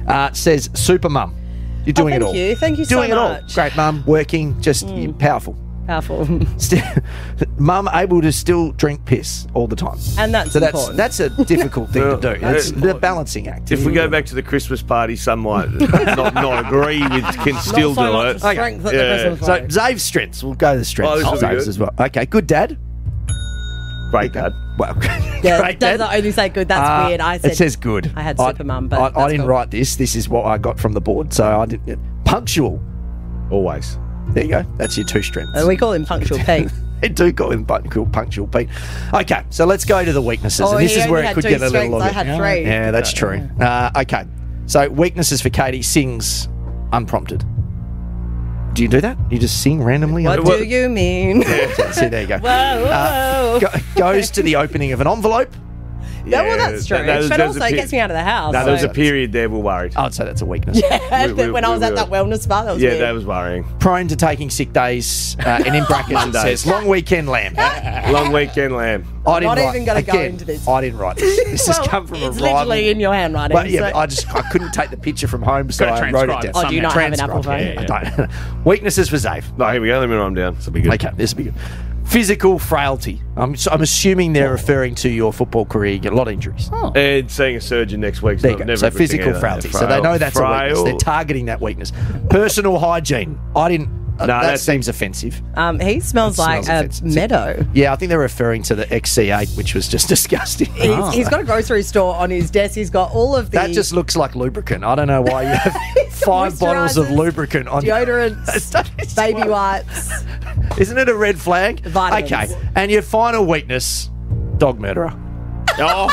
says, super mum. You're doing it all. Thank you so much. Doing it all. Great mum, working, just you're powerful. Powerful. Mum able to still drink piss all the time. And that's important. That's a difficult thing to do. That's the balancing act. If we go back to the Christmas party, some might not agree with can still Not so do much it. strength at the Christmas So party. Zave's strengths. We'll go to the strengths this of will be Zave's good. as well. Okay, good dad. Great dad. Well, Yeah, great dad. does only say good. That's weird. I said It says good. I had super mum, but I that's didn't cool. write this. This is what I got from the board. So I didn't. Punctual. Always. There you go. That's your two strengths. We call him Punctual Pete. They do call him punctual Pete. Okay, so let's go to the weaknesses. Oh, and this he is where only it had could two get a little strengths. longer. I had three. Yeah, that's true. Okay, so weaknesses for Katie. Sings unprompted. Do you do that? You just sing randomly? What do you mean? See, there you go. Whoa. Goes to the opening of an envelope. Yeah, well, that's true. But also, it gets me out of the house. No, there was so- a period there we're worried. I would say that's a weakness. when I was at that wellness spa, that was weird. that was worrying. Prone to taking sick days, and in brackets it Mondays. says long weekend lamb. Long weekend lamb. I didn't Not write, even gonna go again, into this. I didn't write this. This has Well, come from a it's rival. literally in your handwriting. But yeah, so- but I couldn't take the picture from home, so Gotta I wrote it transcribe down. Oh, do you not have an Apple phone? I don't. Weaknesses for Zave. No, here we go. Let me know I'm down. This will be good. Okay, this will be good. Physical frailty. I'm assuming they're referring to your football career. You get a lot of injuries. And seeing a surgeon next week. There you go. So physical frailty. So they know that's a weakness. They're targeting that weakness. Personal hygiene. I didn't. That seems offensive. He smells like smells a offensive. meadow. Yeah, I think they're referring to the XC8, which was just disgusting. He's got a grocery store on his desk. He's got all of the That just looks like lubricant. I don't know why you have 5 bottles of moisturisers, lubricant on deodorants, baby wipes. Isn't it a red flag? Vitamins. Okay. And your final weakness, dog murderer. Oh,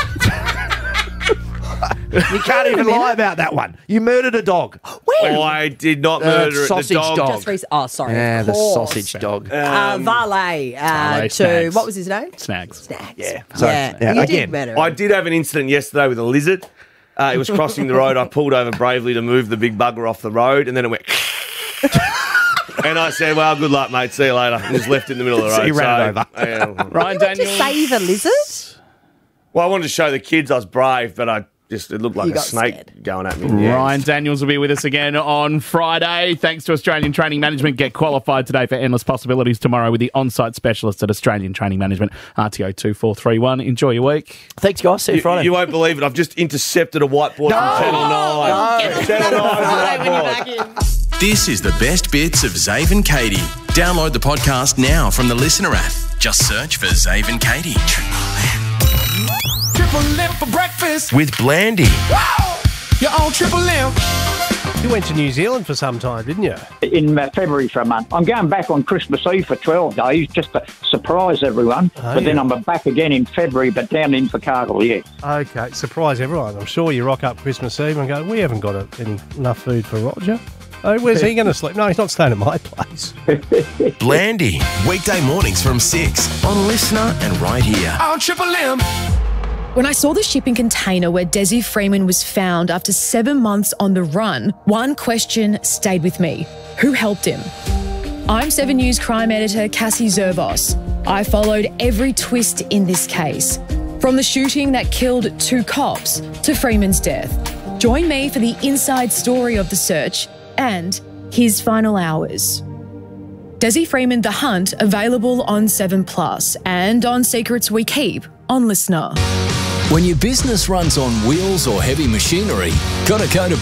You can't even lie about that one. You murdered a dog. When? I did not murder it. sausage The dog. dog. Just oh, sorry. Yeah, of the course. sausage dog. Valet to Snags. what was his name? Snags. Yeah. Yeah, you again, did better. I did have an incident yesterday with a lizard. It was crossing the road. I pulled over bravely to move the big bugger off the road, and then it went. And I said, "Well, good luck, mate. See you later." And just left it in the middle of the road. So you ran it over. Yeah. Ryan to Daniels. save a lizard? Well, I wanted to show the kids I was brave, but it looked like You a got snake scared. going at me. Yeah. Ryan Daniels will be with us again on Friday. Thanks to Australian Training Management. Get qualified today for endless possibilities tomorrow with the on-site specialist at Australian Training Management, RTO 2431. Enjoy your week. Thanks, guys. See you Friday. You won't believe it. I've just intercepted a whiteboard from Channel 9. Channel 9's whiteboard. This is the best bits of Zave and Katie. Download the podcast now from the Listener app. Just search for Zave and Katie. Triple M for breakfast. With Blandy. You're on Triple M. You went to New Zealand for some time, didn't you? In February for a month. I'm going back on Christmas Eve for 12 days just to surprise everyone. But then I'm back again in February, but down in Invercargill, yeah. Okay, surprise everyone. I'm sure you rock up Christmas Eve and go, we haven't got enough food for Roger. Oh, where's he going to sleep? No, he's not staying at my place. Blandy. Weekday mornings from 6 on Listener and right here. On Triple M. When I saw the shipping container where Desi Freeman was found after 7 months on the run, one question stayed with me. Who helped him? I'm 7 News crime editor Cassie Zervos. I followed every twist in this case, from the shooting that killed 2 cops to Freeman's death. Join me for the inside story of the search and his final hours. Desi Freeman: The Hunt, available on 7plus and on Secrets We Keep on Listener. When your business runs on wheels or heavy machinery, gotta go to